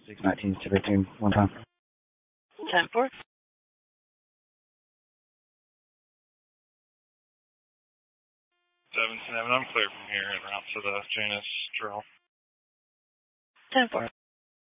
619 to 15, one time. 10-4. 7-7, I'm clear from here en route to the Janus drill. 10-4.